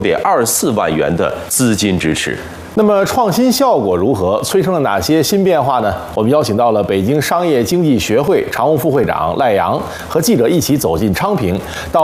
6.24万元的资金支持。 那么创新效果如何？催生了哪些新变化呢？我们邀请到了北京商业经济学会常务副会长赖阳和记者一起走进昌平，到